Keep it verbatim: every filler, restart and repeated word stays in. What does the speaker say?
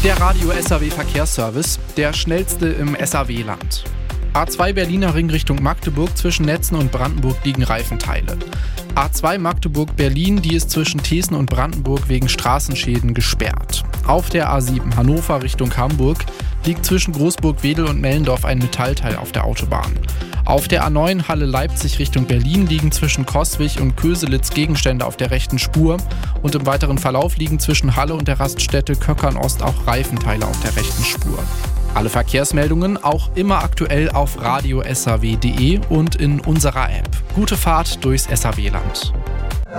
Der Radio-S A W-Verkehrsservice, der schnellste im S A W-Land. A zwei Berliner Ring Richtung Magdeburg, zwischen Netzen und Brandenburg liegen Reifenteile. A zwei Magdeburg-Berlin, die ist zwischen Thesen und Brandenburg wegen Straßenschäden gesperrt. Auf der A sieben Hannover Richtung Hamburg liegt zwischen Großburg-Wedel und Mellendorf ein Metallteil auf der Autobahn. Auf der A neun Halle-Leipzig Richtung Berlin liegen zwischen Coswig und Köselitz Gegenstände auf der rechten Spur und im weiteren Verlauf liegen zwischen Halle und der Raststätte Köckern-Ost auch Reifenteile auf der rechten Spur. Alle Verkehrsmeldungen auch immer aktuell auf radio s a w punkt d e und in unserer App. Gute Fahrt durchs S A W-Land.